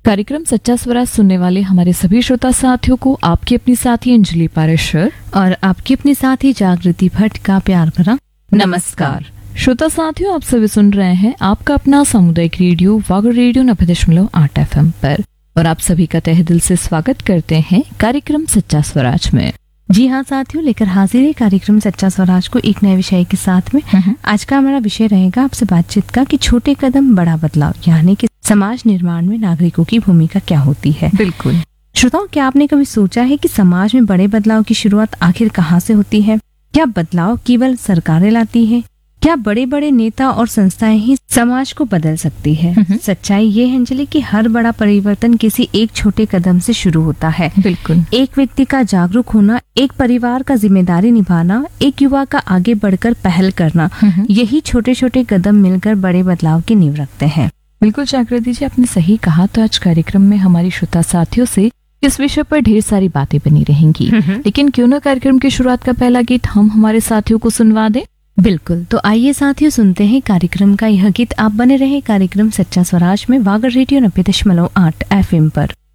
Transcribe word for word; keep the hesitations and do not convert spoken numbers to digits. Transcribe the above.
कार्यक्रम सच्चा स्वराज सुनने वाले हमारे सभी श्रोता साथियों को आपकी अपनी साथी अंजलि पारेश्वर और आपकी अपनी साथी जागृति भट्ट का प्यार भरा नमस्कार। श्रोता साथियों, आप सभी सुन रहे हैं आपका अपना सामुदायिक रेडियो वागर रेडियो नब्बे दशमलव आठ एफ एम पर, और आप सभी का तहे दिल से स्वागत करते हैं कार्यक्रम सच्चा स्वराज में। जी हाँ साथियों, लेकर हाजिर है कार्यक्रम सच्चा स्वराज को एक नए विषय के साथ में। आज का हमारा विषय रहेगा आपसे बातचीत का कि छोटे कदम बड़ा बदलाव, यानी कि समाज निर्माण में नागरिकों की भूमिका क्या होती है। बिल्कुल श्रोताओं, क्या आपने कभी सोचा है कि समाज में बड़े बदलाव की शुरुआत आखिर कहाँ से होती है? क्या बदलाव केवल सरकारें लाती है? क्या बड़े बड़े नेता और संस्थाएं ही समाज को बदल सकती है? सच्चाई ये है अंजलि कि हर बड़ा परिवर्तन किसी एक छोटे कदम से शुरू होता है। बिल्कुल एक व्यक्ति का जागरूक होना, एक परिवार का जिम्मेदारी निभाना, एक युवा का आगे बढ़कर पहल करना, यही छोटे छोटे कदम मिलकर बड़े बदलाव की नींव रखते हैं। बिल्कुल जागृति जी, आपने सही कहा। तो आज कार्यक्रम में हमारी श्रोता साथियों से इस विषय पर ढेर सारी बातें बनी रहेंगी, लेकिन क्यों न कार्यक्रम की शुरुआत का पहला गीत हम हमारे साथियों को सुनवा दें। बिल्कुल, तो आइए साथियों सुनते हैं कार्यक्रम का यह गीत। आप बने रहे कार्यक्रम सच्चा स्वराज में वागर रेडियो नब्बे दशमलव आठ एफ एम पर।